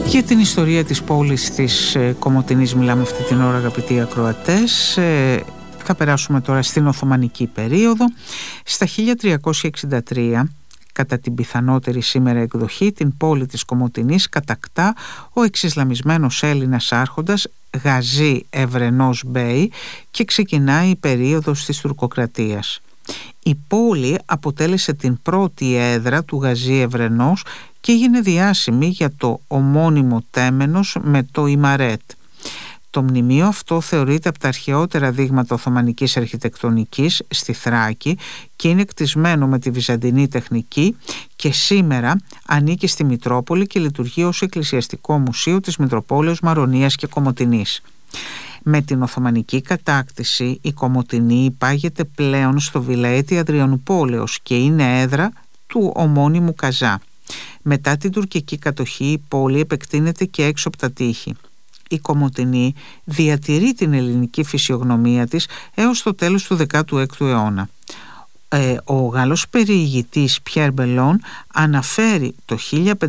Για την ιστορία της πόλης της Κομοτηνής μιλάμε αυτή την ώρα, αγαπητοί ακροατές. Θα περάσουμε τώρα στην Οθωμανική περίοδο. Στα 1363, κατά την πιθανότερη σήμερα εκδοχή, την πόλη της Κομοτηνής κατακτά ο εξισλαμισμένος Έλληνας άρχοντας Γαζί Ευρενός Μπέι και ξεκινάει η περίοδος της τουρκοκρατίας. Η πόλη αποτέλεσε την πρώτη έδρα του Γαζί Ευρενός και έγινε διάσημη για το ομώνυμο τέμενος με το Ιμαρέτ. Το μνημείο αυτό θεωρείται από τα αρχαιότερα δείγματα οθωμανικής αρχιτεκτονικής στη Θράκη και είναι κτισμένο με τη βυζαντινή τεχνική και σήμερα ανήκει στη Μητρόπολη και λειτουργεί ως εκκλησιαστικό μουσείο της Μητροπόλεως Μαρονίας και Κομοτηνής. Με την Οθωμανική κατάκτηση η Κομοτηνή υπάγεται πλέον στο Βιλαέτη Αδριανουπόλεως και είναι έδρα του ομώνυμου Καζά. Μετά την τουρκική κατοχή η πόλη επεκτείνεται και έξω από τα τείχη. Η Κομοτηνή διατηρεί την ελληνική φυσιογνωμία της έως το τέλος του 16ου αιώνα. Ο Γάλλος περιηγητής Πιέρ Μπελόν αναφέρει το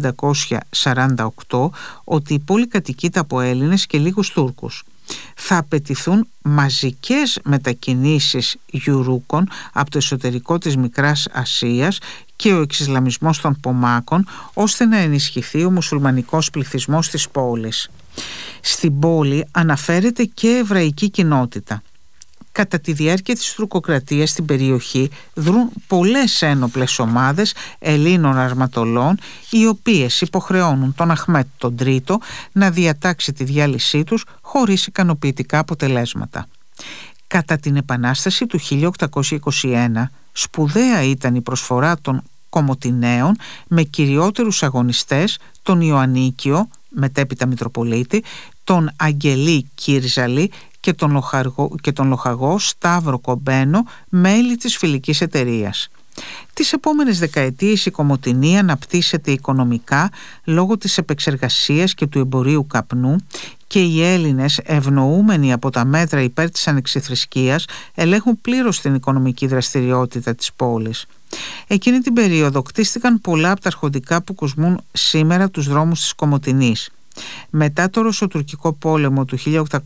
1548 ότι η πόλη κατοικείται από Έλληνες και λίγους Τούρκους. Θα απαιτηθούν μαζικές μετακινήσεις Γιουρούκων από το εσωτερικό της Μικράς Ασίας και ο εξισλαμισμός των Πομάκων ώστε να ενισχυθεί ο μουσουλμανικός πληθυσμός της πόλης. Στην πόλη αναφέρεται και εβραϊκή κοινότητα. Κατά τη διάρκεια της τουρκοκρατίας στην περιοχή δρούν πολλές ένοπλες ομάδες Ελλήνων αρματολών, οι οποίες υποχρεώνουν τον Αχμέτ τον Τρίτο να διατάξει τη διάλυσή τους χωρίς ικανοποιητικά αποτελέσματα. Κατά την Επανάσταση του 1821 σπουδαία ήταν η προσφορά των Κομοτηναίων με κυριότερους αγωνιστές τον Ιωαννίκιο, μετέπειτα Μητροπολίτη, τον Αγγελή Κύρζαλη και τον λοχαγό Σταύρο Κομπένο, μέλη της φιλικής εταιρείας. Τις επόμενες δεκαετίες η Κομοτηνή αναπτύσσεται οικονομικά λόγω της επεξεργασίας και του εμπορίου καπνού και οι Έλληνες, ευνοούμενοι από τα μέτρα υπέρ της ανεξιθρησκείας, ελέγχουν πλήρως την οικονομική δραστηριότητα της πόλης. Εκείνη την περίοδο κτίστηκαν πολλά από τα αρχοντικά που κοσμούν σήμερα τους δρόμους της Κομοτηνής. Μετά το Ρωσοτουρκικό πόλεμο του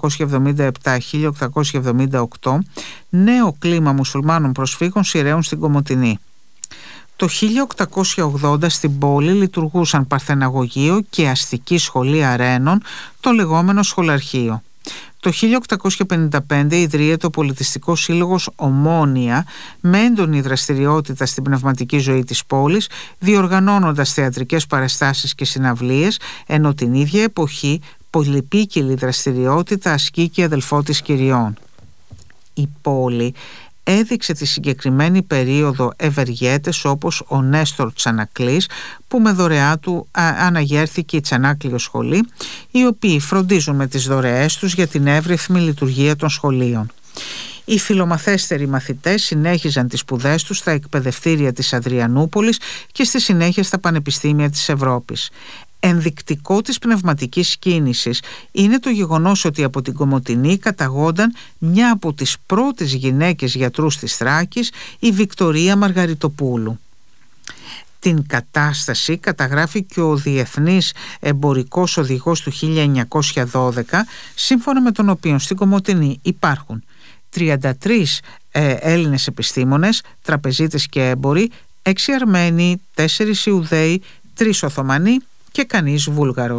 1877-1878, νέο κλίμα μουσουλμάνων προσφύγων σειραίουν στην Κομοτηνή. Το 1880 στην πόλη λειτουργούσαν παρθεναγωγείο και αστική σχολή αρένων, το λεγόμενο σχολαρχείο. Το 1855 ιδρύεται ο Πολιτιστικός Σύλλογος Ομόνια με έντονη δραστηριότητα στην πνευματική ζωή της πόλης, διοργανώνοντας θεατρικές παραστάσεις και συναυλίες, ενώ την ίδια εποχή πολυπίκυλη δραστηριότητα ασκεί και η αδελφό της Κυριών. Η πόλη έδειξε τη συγκεκριμένη περίοδο ευεργέτες όπως ο Νέστορ Τσανακλής, που με δωρεά του αναγέρθηκε η Τσανάκλειο Σχολή, οι οποίοι φροντίζουν με τις δωρεές τους για την εύρυθμη λειτουργία των σχολείων. Οι φιλομαθέστεροι μαθητές συνέχιζαν τις σπουδές τους στα εκπαιδευτήρια της Αδριανούπολης και στη συνέχεια στα πανεπιστήμια της Ευρώπης. Ενδεικτικό της πνευματικής κίνησης είναι το γεγονός ότι από την Κομοτηνή καταγόνταν μια από τις πρώτες γυναίκες γιατρούς της Θράκης, η Βικτωρία Μαργαριτοπούλου. Την κατάσταση καταγράφει και ο Διεθνής Εμπορικός Οδηγός του 1912, σύμφωνα με τον οποίο στην Κομοτηνή υπάρχουν 33 Έλληνες επιστήμονες, τραπεζίτες και έμποροι, 6 Αρμένοι, 4 Ιουδαίοι, 3 Οθωμανοί και κανείς Βούλγαρος.